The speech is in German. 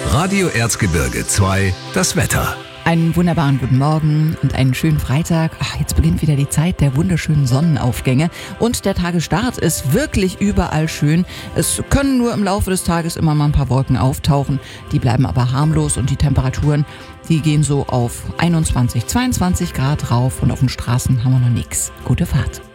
Radio Erzgebirge 2, das Wetter. Einen wunderbaren guten Morgen und einen schönen Freitag. Jetzt beginnt wieder die Zeit der wunderschönen Sonnenaufgänge und der Tagesstart ist wirklich überall schön. Es können nur im Laufe des Tages immer mal ein paar Wolken auftauchen, die bleiben aber harmlos und die Temperaturen, die gehen so auf 21, 22 Grad rauf und auf den Straßen haben wir noch nichts. Gute Fahrt.